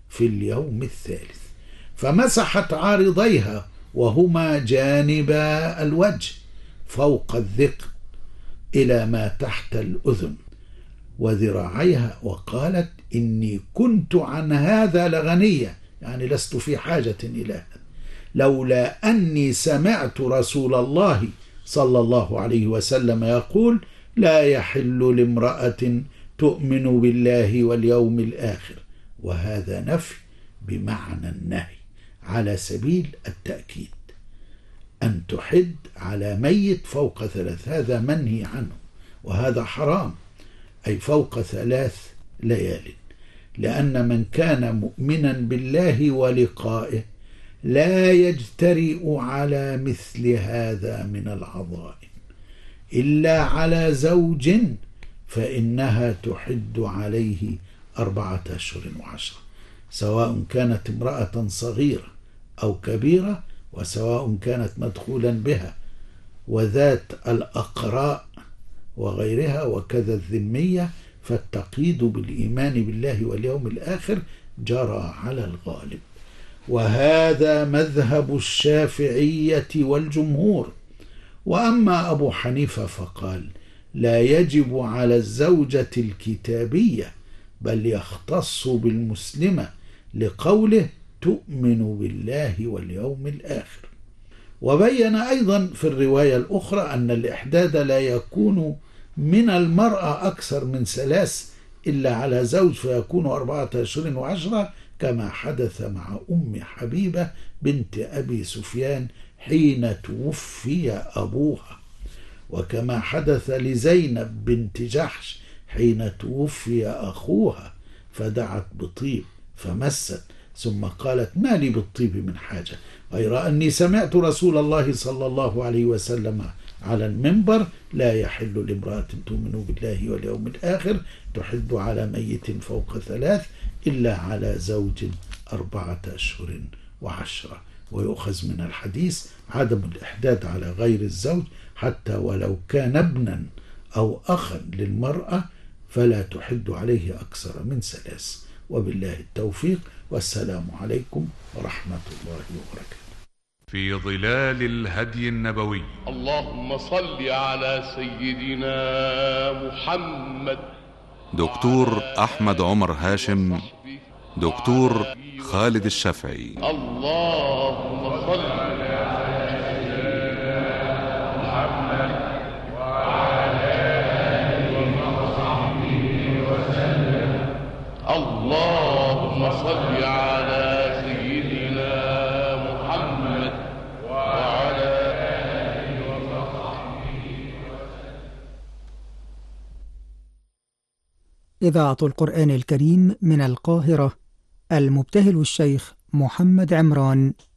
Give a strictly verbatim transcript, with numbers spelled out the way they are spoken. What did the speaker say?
في اليوم الثالث، فمسحت عارضيها وهما جانب الوجه فوق الذقن إلى ما تحت الأذن وذراعيها، وقالت: إني كنت عن هذا لغنية، يعني لست في حاجة إلى هذا، لولا أني سمعت رسول الله صلى الله عليه وسلم يقول: لا يحل لامرأة تؤمن بالله واليوم الآخر. وهذا نفي بمعنى النهي على سبيل التأكيد، أن تحد على ميت فوق ثلاث، هذا منهي عنه، وهذا حرام، أي فوق ثلاث ليال، لأن من كان مؤمنا بالله ولقائه لا يجترئ على مثل هذا من العظائم إلا على زوج، فإنها تحد عليه أربعة أشهر وعشرة، سواء كانت امرأة صغيرة أو كبيرة، وسواء كانت مدخولا بها وذات الأقراء وغيرها، وكذا الذمية، فالتقييد بالإيمان بالله واليوم الآخر جرى على الغالب. وهذا مذهب الشافعية والجمهور. وأما أبو حنيفة فقال: لا يجب على الزوجة الكتابية، بل يختص بالمسلمة، لقوله: تؤمن بالله واليوم الآخر. وبين أيضا في الرواية الأخرى أن الإحداد لا يكون من المرأة أكثر من ثلاث إلا على زوج، فيكون أربعة أشهر وعشرة، كما حدث مع أم حبيبة بنت أبي سفيان حين توفي أبوها، وكما حدث لزينب بنت جحش حين توفي أخوها، فدعت بطيب فمست، ثم قالت: ما لي بالطيب من حاجة، غير أني سمعت رسول الله صلى الله عليه وسلم على المنبر: لا يحل لامرأة تؤمن بالله واليوم الآخر تحد على ميت فوق ثلاث إلا على زوج أربعة أشهر وعشرة. ويؤخذ من الحديث عدم الإحداد على غير الزوج، حتى ولو كان ابنا أو أخا للمرأة فلا تحد عليه أكثر من ثلاث. وبالله التوفيق، والسلام عليكم ورحمة الله وبركاته. في ظلال الهدي النبوي. اللهم صل على سيدنا محمد. دكتور أحمد عمر هاشم، دكتور خالد الشافعي. اللهم صل على سيدنا محمد وعلى آله وصحبه وسلم. اللهم صل على سيدنا محمد وعلى آله وصحبه وسلم. إذاعة القرآن الكريم من القاهرة، المبتهل الشيخ محمد عمران.